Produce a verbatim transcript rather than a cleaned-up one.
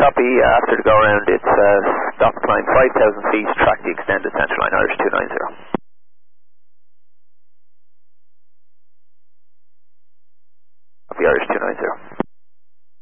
copy. Uh, after the go around, it's uh, stop climb five thousand feet, track the extended central line, Irish two nine zero.